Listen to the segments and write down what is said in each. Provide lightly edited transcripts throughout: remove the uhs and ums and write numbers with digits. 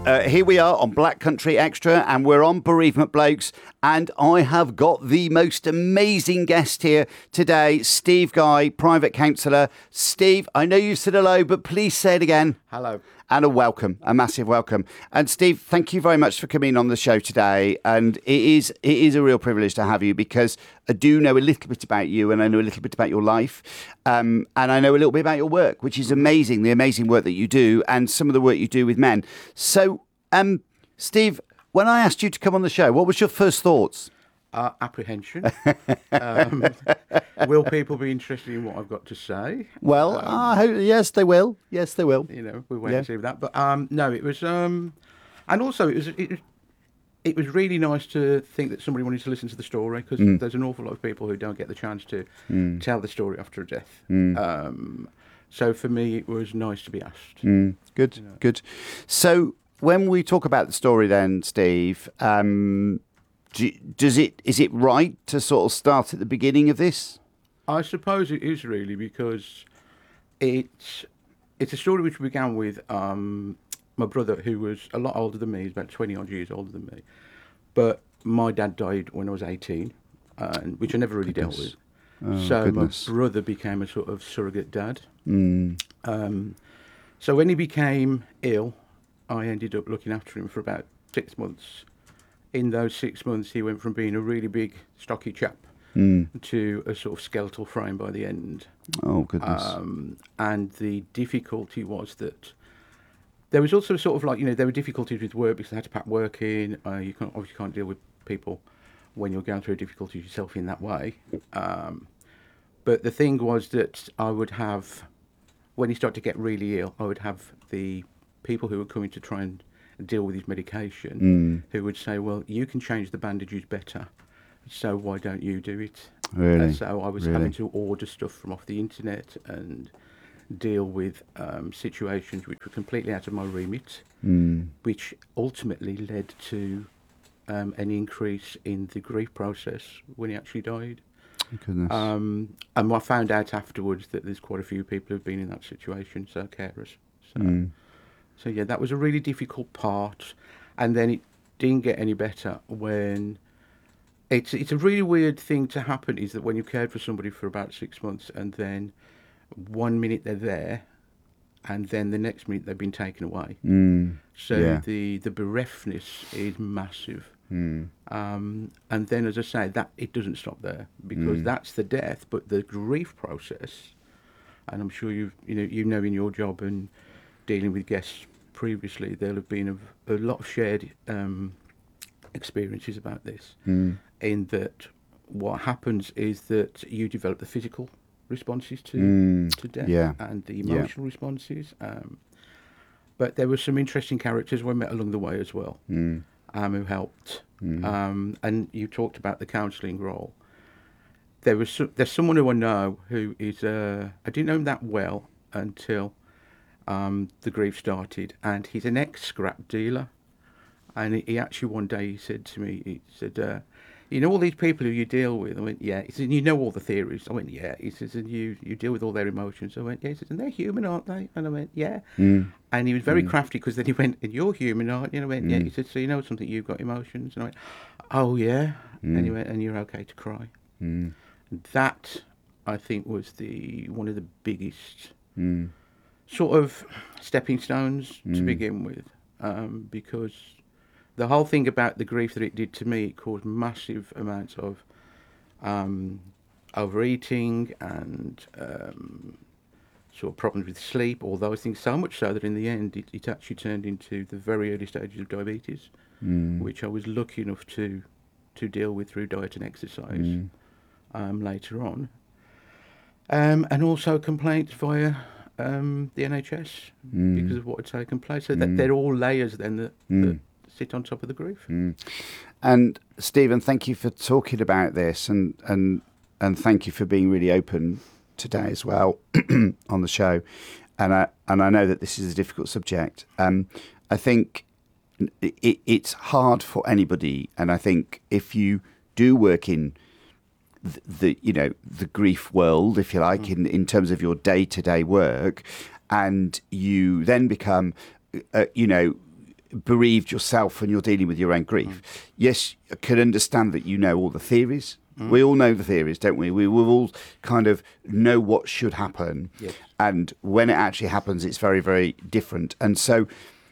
Here we are on Black Country Extra, and we're on Bereavement Blokes, and I have got the most amazing guest here today, Steve Guy, private counsellor. Steve, I know you said hello, but please say it again. Hello. And a massive welcome. And Steve, thank you very much for coming on the show today. And it is a real privilege to have you, because I do know a little bit about you, and I know a little bit about your life. And I know a little bit about your work, which is amazing, the amazing work that you do and some of the work you do with men. So, Steve, when I asked you to come on the show, what was your first thoughts? Apprehension. Will people be interested in what I've got to say? Well, I hope, yes, they will. Yes, they will. You know, we'll wait and see with that. But no, it was, and also it was really nice to think that somebody wanted to listen to the story, because there's an awful lot of people who don't get the chance to tell the story after a death. So for me, it was nice to be asked. Good, you know. Good. So when we talk about the story, then, Steve. Is it right to sort of start at the beginning of this? I suppose it is, really, because it's a story which began with my brother, who was a lot older than me. He's about 20 odd years older than me. But my dad died when I was 18, which I never really dealt with. So goodness. My brother became a sort of surrogate dad. So when he became ill, I ended up looking after him for about 6 months. In those 6 months, he went from being a really big, stocky chap to a sort of skeletal frame by the end. Oh, goodness. And the difficulty was that there was also sort of like, there were difficulties with work, because I had to pack work in. You obviously can't deal with people when you're going through difficulties yourself in that way. But the thing was that I would have, when he started to get really ill, I would have the people who were coming to try and deal with his medication, who would say, well, you can change the bandages better, so why don't you do it? Really? So I was having to order stuff from off the internet and deal with situations which were completely out of my remit, which ultimately led to an increase in the grief process when he actually died. Goodness. And I found out afterwards that there's quite a few people who've been in that situation, so carers. So yeah, that was a really difficult part, and then it didn't get any better when it's a really weird thing to happen, is that when you've cared for somebody for about 6 months, and then 1 minute they're there, and then the next minute they've been taken away. So the bereftness is massive. And then, as I say, that it doesn't stop there, because that's the death, but the grief process, and I'm sure you know in your job and dealing with guests previously, there'll have been a lot of shared experiences about this, in that what happens is that you develop the physical responses to death and the emotional responses. But there were some interesting characters we met along the way as well, who helped. And you talked about the counselling role. There's someone who I know who is, I didn't know him that well until the grief started, and he's an ex-scrap dealer, and he actually one day he said to me, he said, you know all these people who you deal with? I went, yeah. He said, you know all the theories? I went, yeah. He says, and you deal with all their emotions? I went, yeah. He says, and they're human, aren't they? And I went, yeah. And he was very crafty, because then he went, and you're human, aren't you? And I went, yeah. He said, so you know something, you've got emotions? And I went, oh yeah. And he went, and you're okay to cry. That, I think, was one of the biggest sort of stepping stones to begin with, because the whole thing about the grief that it did to me, it caused massive amounts of overeating and sort of problems with sleep, all those things, so much so that in the end it actually turned into the very early stages of diabetes, which I was lucky enough to deal with through diet and exercise later on. And also complaints via the NHS because of what had taken place. So that they're all layers then that sit on top of the grief. And Stephen, thank you for talking about this, and thank you for being really open today as well on the show. And I know that this is a difficult subject. I think it's hard for anybody, and I think if you do work in the grief world, if you like, in terms of your day-to-day work, and you then become bereaved yourself and you're dealing with your own grief. Yes, I can understand that you know all the theories. We all know the theories, don't we? We will all kind of know what should happen. Yes. And when it actually happens, it's very, very different. And so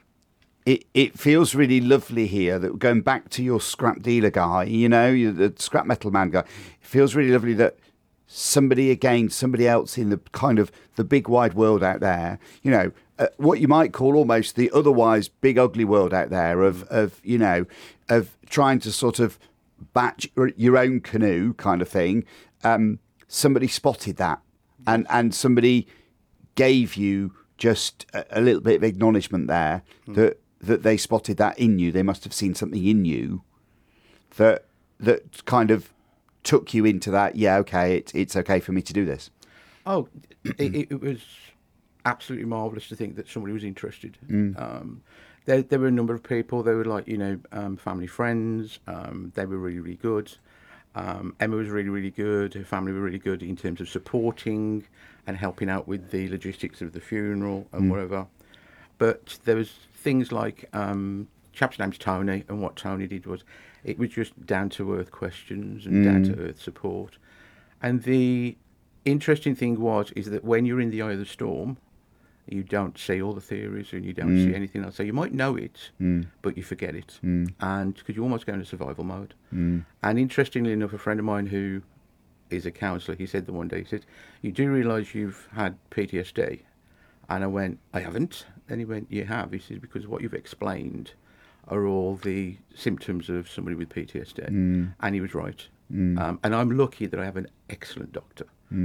it feels really lovely here that going back to your scrap dealer guy, the scrap metal man guy, it feels really lovely that somebody else in the kind of the big wide world out there, what you might call almost the otherwise big ugly world out there of trying to sort of batch your own canoe kind of thing. Somebody spotted that and somebody gave you just a little bit of acknowledgement there that they spotted that in you. They must have seen something in you that kind of took you into that. Yeah, okay, it's okay for me to do this. Oh, it was absolutely marvellous to think that somebody was interested. There were a number of people. They were like, family friends. They were really, really good. Emma was really, really good. Her family were really good in terms of supporting and helping out with the logistics of the funeral and whatever. But there was things like, chap's name's Tony, and what Tony did was, it was just down-to-earth questions and down-to-earth support. And the interesting thing is that when you're in the eye of the storm, you don't see all the theories and you don't see anything else. So you might know it, but you forget it. And because you almost go into survival mode. And interestingly enough, a friend of mine who is a counsellor, he said the one day, he said, you do realise you've had PTSD? And I went, I haven't. And he went, you have. He said, because what you've explained are all the symptoms of somebody with PTSD. And he was right. And I'm lucky that I have an excellent doctor.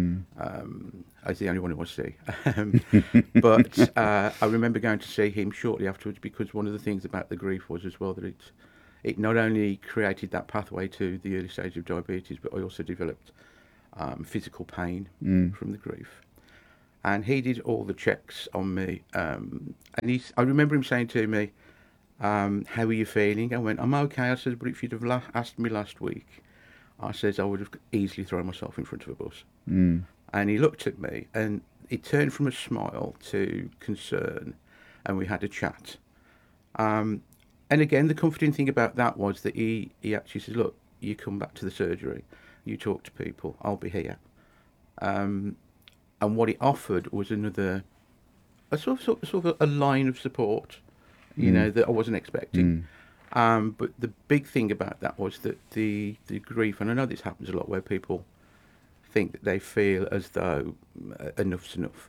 He's the only one who wants to see. But I remember going to see him shortly afterwards, because one of the things about the grief was as well that it not only created that pathway to the early stage of diabetes, but I also developed physical pain from the grief. And he did all the checks on me. And I remember him saying to me, how are you feeling? I went, I'm okay. I said, but if you'd have asked me last week, I said I would have easily thrown myself in front of a bus. And he looked at me, and it turned from a smile to concern, and we had a chat. And again, the comforting thing about that was that he actually said, look, you come back to the surgery, you talk to people, I'll be here. And what he offered was a sort of a line of support, that I wasn't expecting. But the big thing about that was that the grief, and I know this happens a lot where people think that they feel as though enough's enough.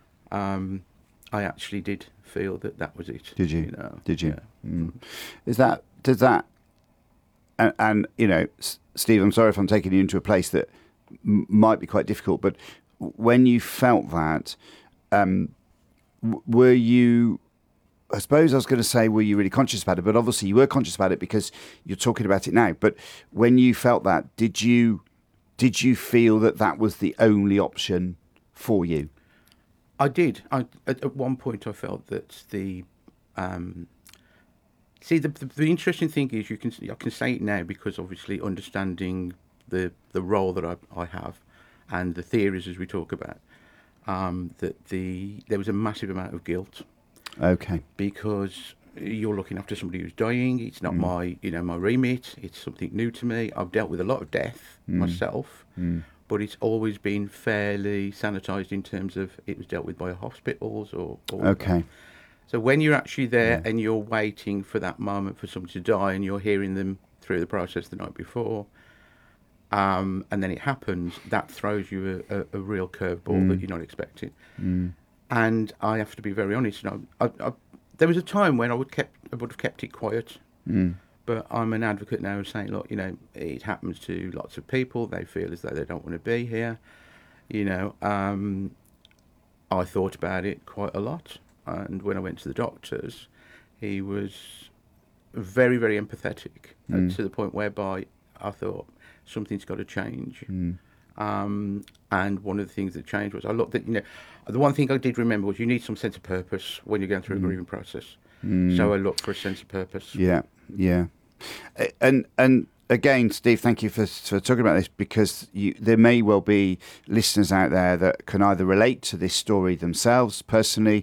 I actually did feel that was it. Did you? Did you? Yeah. Does that, and Steve, I'm sorry if I'm taking you into a place that might be quite difficult, but when you felt that, were you, I suppose I was going to say, were you really conscious about it? But obviously you were conscious about it because you're talking about it now. But when you felt that, did you feel that was the only option for you? I did. At one point I felt that the interesting thing is I can say it now because obviously understanding the role that I have and the theories as we talk about, that there was a massive amount of guilt. Okay. Because you're looking after somebody who's dying. It's not my remit. It's something new to me. I've dealt with a lot of death myself, but it's always been fairly sanitised in terms of it was dealt with by hospitals or okay. So when you're actually there and you're waiting for that moment for somebody to die and you're hearing them through the process the night before, and then it happens, that throws you a real curveball that you're not expecting. And I have to be very honest. There was a time when I would have kept it quiet, but I'm an advocate now of saying, look, it happens to lots of people. They feel as though they don't want to be here. I thought about it quite a lot, and when I went to the doctors, he was very, very empathetic to the point whereby I thought something's got to change. And one of the things that changed was I looked at, the one thing I did remember was you need some sense of purpose when you're going through a grieving process. So I looked for a sense of purpose. Yeah. And again, Steve, thank you for talking about this, because there may well be listeners out there that can either relate to this story themselves personally,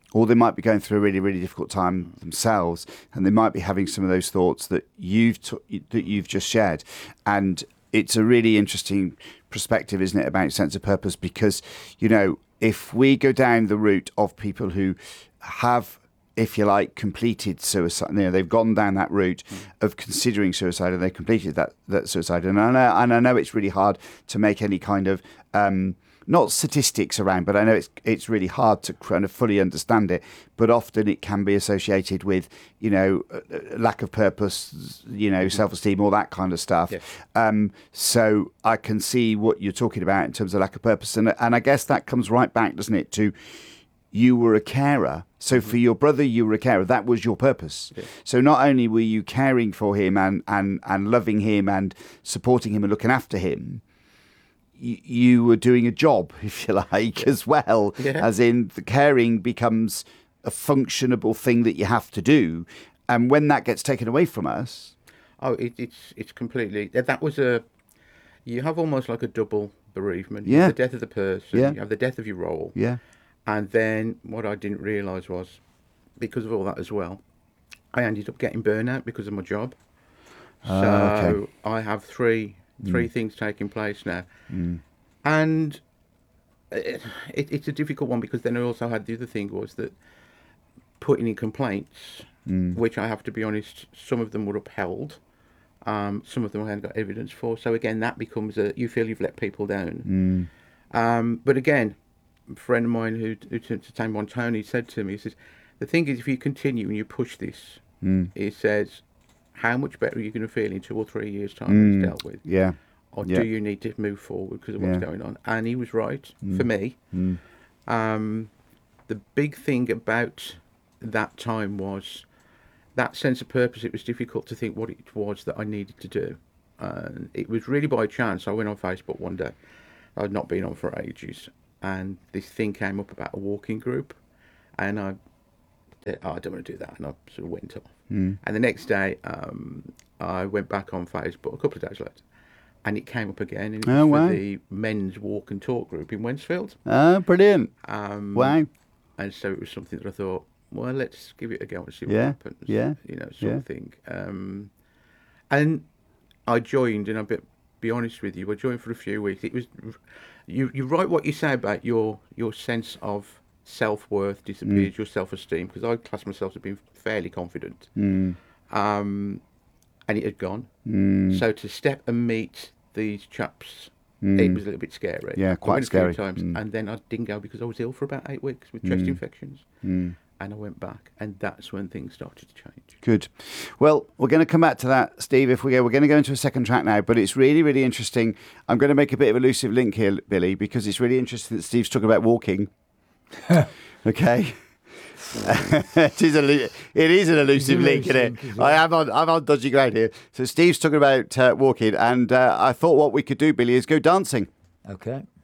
or they might be going through a really, really difficult time themselves, and they might be having some of those thoughts that you've just shared. And it's a really interesting perspective, isn't it, about sense of purpose? Because, you know, if we go down the route of people who have, if you like, completed suicide, you know, they've gone down that route of considering suicide, and they completed that suicide. And I know it's really hard to make any kind of not statistics around, but I know it's really hard to kind of fully understand it. But often it can be associated with, you know, lack of purpose, you know, self-esteem, all that kind of stuff. Yes. So I can see what you're talking about in terms of lack of purpose, and I guess that comes right back, doesn't it, to you were a carer. So for your brother, you were a carer. That was your purpose. Yeah. So not only were you caring for him and loving him and supporting him and looking after him, you were doing a job, if you like, as well. Yeah. As in, the caring becomes a functionable thing that you have to do. And when that gets taken away from us... Oh, it's completely... That was you have almost like a double bereavement. Yeah. You have the death of the person. Yeah. You have the death of your role. Yeah. And then what I didn't realise was, because of all that as well, I ended up getting burnout because of my job. So okay. I have three things taking place now. And it's a difficult one, because then I also had the other thing was that putting in complaints, which I have to be honest, some of them were upheld. Some of them I hadn't got evidence for. So again, that becomes you feel you've let people down. But again, a friend of mine who to time on Tony said to me, he says, the thing is, if you continue and you push this, he says, how much better are you going to feel in 2 or 3 years' time it's dealt with? Yeah. Or do you need to move forward because of what's going on? And he was right, for me. The big thing about that time was that sense of purpose. It was difficult to think what it was that I needed to do. And it was really by chance. I went on Facebook one day. I'd not been on for ages. And this thing came up about a walking group. And I said, I don't want to do that. And I sort of went off. And the next day, I went back on Facebook a couple of days later. And it came up again, and it was for the men's walk and talk group in Wensfield. Oh, brilliant. Wow. And so it was something that I thought, well, let's give it a go and see what happens. Yeah. You know, sort of thing. And I joined, and I'll be honest with you, I joined for a few weeks. It was, you write what you say about your sense of self-worth disappears, your self-esteem, because I class myself as being fairly confident. And it had gone. So to step and meet these chaps, it was a little bit scary. Yeah, quite scary. I went a few times, and then I didn't go because I was ill for about 8 weeks with chest infections. And I went back, and that's when things started to change. Good. Well, we're going to come back to that, Steve. We're going to go into a second track now, but it's really, really interesting. I'm going to make a bit of a elusive link here, Billy, because it's really interesting that Steve's talking about walking. Okay. It is an elusive link, isn't it? I'm on dodgy ground here. So Steve's talking about walking, and I thought what we could do, Billy, is go dancing. Okay.